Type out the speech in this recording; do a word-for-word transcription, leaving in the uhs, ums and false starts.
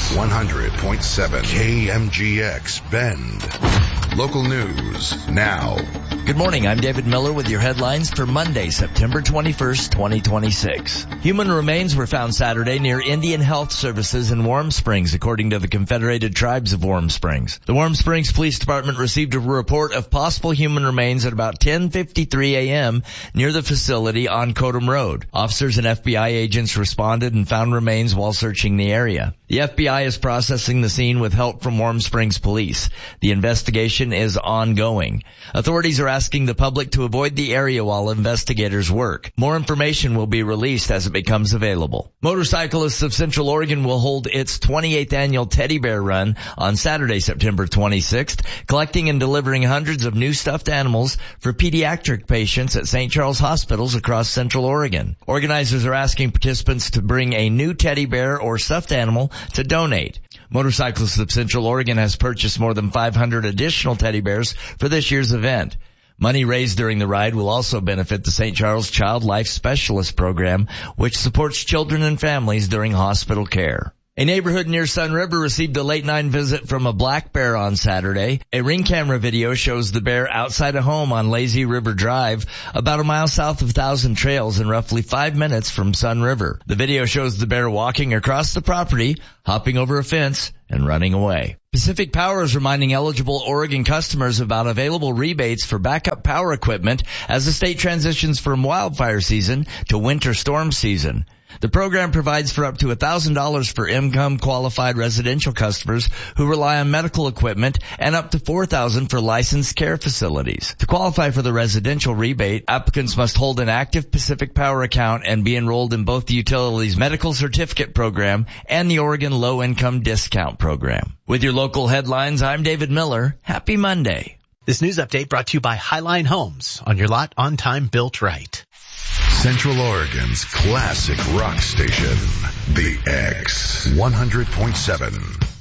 X one hundred point seven K M G X Bend. Local news now. Good morning. I'm David Miller with your headlines for Monday, September twenty-first, twenty twenty-six. Human remains were found Saturday near Indian Health Services in Warm Springs, according to the Confederated Tribes of Warm Springs. The Warm Springs Police Department received a report of possible human remains at about ten fifty-three a.m. near the facility on Kodum Road. Officers and F B I agents responded and found remains while searching the area. The F B I is processing the scene with help from Warm Springs Police. The investigation is ongoing. Authorities are asking the public to avoid the area while investigators work. More information will be released as it becomes available. Motorcyclists of Central Oregon will hold its twenty-eighth annual Teddy Bear Run on Saturday, September twenty-sixth, collecting and delivering hundreds of new stuffed animals for pediatric patients at Saint Charles hospitals across Central Oregon. Organizers are asking participants to bring a new teddy bear or stuffed animal to donate. Motorcyclists of Central Oregon has purchased more than five hundred additional teddy bears for this year's event. Money raised during the ride will also benefit the Saint Charles Child Life Specialist Program, which supports children and families during hospital care. A neighborhood near Sun River received a late night visit from a black bear on Saturday. A ring camera video shows the bear outside a home on Lazy River Drive, about a mile south of Thousand Trails and roughly five minutes from Sun River. The video shows the bear walking across the property, hopping over a fence, and running away. Pacific Power is reminding eligible Oregon customers about available rebates for backup power equipment as the state transitions from wildfire season to winter storm season. The program provides for up to one thousand dollars for income-qualified residential customers who rely on medical equipment and up to four thousand dollars for licensed care facilities. To qualify for the residential rebate, applicants must hold an active Pacific Power account and be enrolled in both the utility's medical certificate program and the Oregon Low-Income Discount Program. With your local headlines, I'm David Miller. Happy Monday. This news update brought to you by Highline Homes. On your lot, on time, built right. Central Oregon's classic rock station, The X one hundred point seven.